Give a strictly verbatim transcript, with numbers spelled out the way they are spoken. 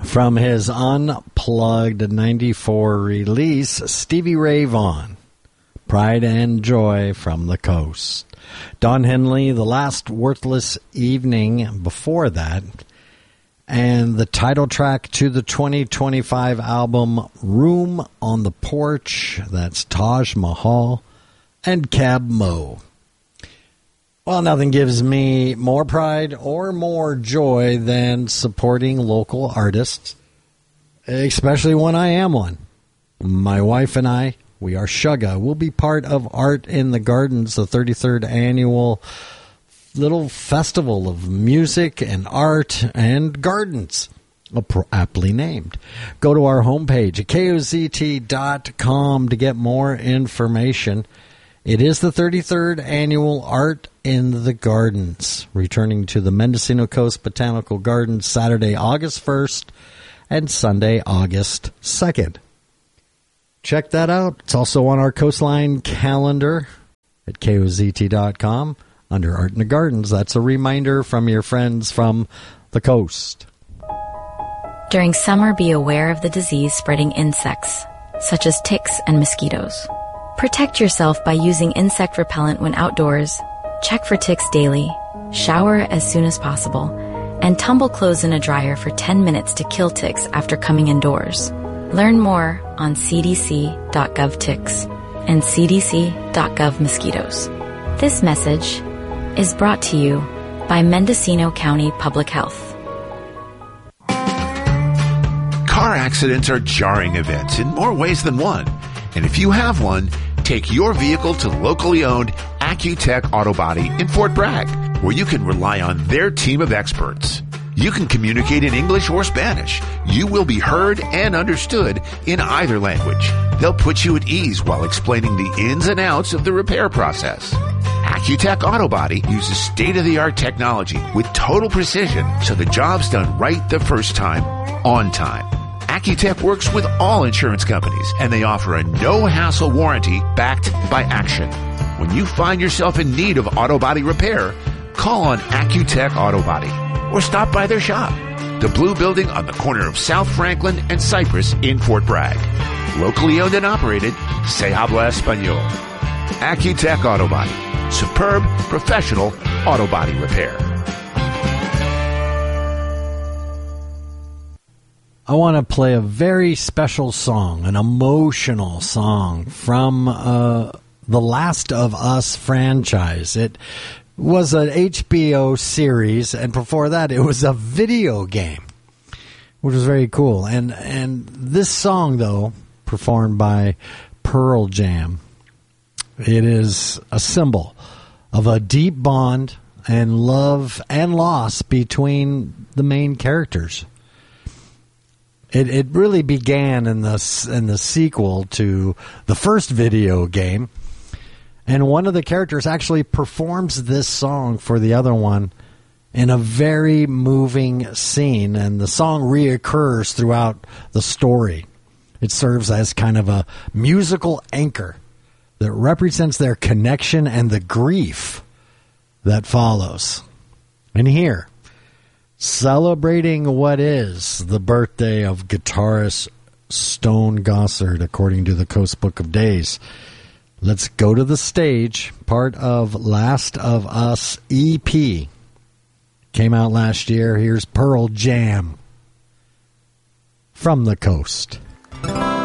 From his Unplugged ninety-four release, Stevie Ray Vaughan, Pride and Joy from the Coast. Don Henley, The Last Worthless Evening before that. And the title track to the twenty twenty-five album, Room on the Porch. That's Taj Mahal and Cab Mo. Well, nothing gives me more pride or more joy than supporting local artists, especially when I am one. My wife and I, we are Shugga. We'll be part of Art in the Gardens, the thirty-third annual little festival of music and art and gardens, aptly named. Go to our homepage at K O Z T dot com to get more information. It is the thirty-third annual Art in the Gardens, returning to the Mendocino Coast Botanical Gardens Saturday, August first and Sunday, August second. Check that out. It's also on our Coastline calendar at K O Z T dot com under Art in the Gardens. That's a reminder from your friends from the coast. During summer, be aware of the disease-spreading insects, such as ticks and mosquitoes. Protect yourself by using insect repellent when outdoors, check for ticks daily, shower as soon as possible, and tumble clothes in a dryer for ten minutes to kill ticks after coming indoors. Learn more on C D C dot gov ticks and C D C dot gov mosquitoes. This message is brought to you by Mendocino County Public Health. Car accidents are jarring events in more ways than one. And if you have one, take your vehicle to locally owned Accutech Auto Body in Fort Bragg, where you can rely on their team of experts. You can communicate in English or Spanish. You will be heard and understood in either language. They'll put you at ease while explaining the ins and outs of the repair process. Accutech Auto Body uses state-of-the-art technology with total precision, so the job's done right the first time, on time. Accutech works with all insurance companies, and they offer a no-hassle warranty backed by action. When you find yourself in need of auto body repair, call on Accutech Auto Body or stop by their shop, the Blue Building on the corner of South Franklin and Cypress in Fort Bragg. Locally owned and operated, se habla español. Accutech Auto Body. Superb, professional auto body repair. I want to play a very special song, an emotional song from uh, the Last of Us franchise. It was an H B O series, and before that, it was a video game, which was very cool. And and this song, though, performed by Pearl Jam, it is a symbol of a deep bond and love and loss between the main characters. It it really began in the in the sequel to the first video game, and one of the characters actually performs this song for the other one in a very moving scene, and the song reoccurs throughout the story. It serves as kind of a musical anchor that represents their connection and the grief that follows. And here, celebrating what is the birthday of guitarist Stone Gossard, according to the Coast Book of Days. Let's go to the stage. Part of Last of Us E P. Came out last year. Here's Pearl Jam from the coast.